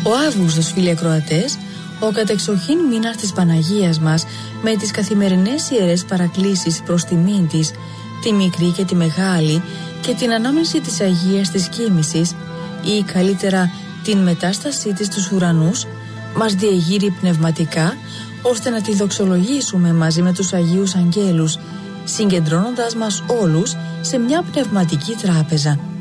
Ο Αύγουστος, φίλοι ακροατές, ο κατεξοχήν μήνας της Παναγίας μας, με τις καθημερινές ιερές παρακλήσεις προς τιμήν της, τη μικρή και τη μεγάλη, και την ανάμνηση της Αγίας της Κοίμησης, ή καλύτερα την μετάστασή της στους ουρανούς, μας διεγείρει πνευματικά, ώστε να τη δοξολογήσουμε μαζί με τους Αγίους Αγγέλους, συγκεντρώνοντας μας όλους σε μια πνευματική τράπεζα.